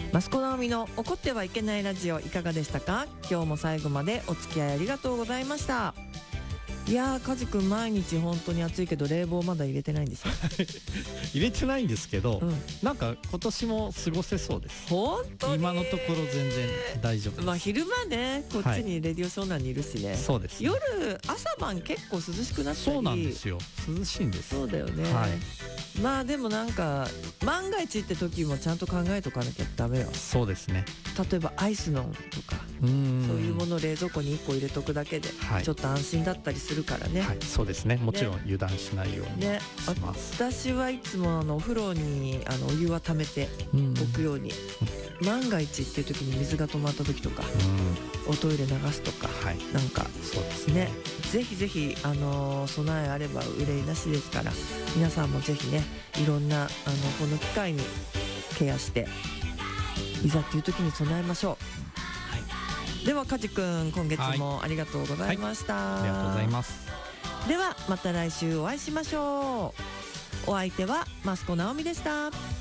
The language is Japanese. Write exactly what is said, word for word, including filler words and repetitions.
益子直美の怒ってはいけないラジオいかがでしたか？今日も最後までお付き合いありがとうございました。いやー、カジ君毎日本当に暑いけど冷房まだ入れてないんですよ入れてないんですけど、 うん、 なんか今年も過ごせそうです。 本当に今のところ全然大丈夫です。 まあ昼間ねこっちにレディオ湘南にいるしね、はい、 そうです、ね、 夜朝晩結構涼しくなったり。 そうなんですよ、涼しいんです。 そうだよね、はい、まあでもなんか万が一って時もちゃんと考えとかなきゃダメよ。 そうですね。 例えばアイスのとかうーんそういうものを冷蔵庫にいっこ入れとくだけで、はい、ちょっと安心だったりするからね、 はい、そうですね。もちろん油断しないようにします、 ね、私はいつもあのお風呂にあのお湯は溜めておくように、うん、万が一っていう時に水が止まった時とか、うん、おトイレ流すとか、はい、なんかそうですね、ぜひぜひ、あのー、備えあれば憂いなしですから、皆さんもぜひねいろんなあのこの機会にケアしていざっていう時に備えましょう。ではカジ君、今月もありがとうございました、 はいはい、ありがとうございます。 ではまた来週お会いしましょう。お相手は益子直美でした。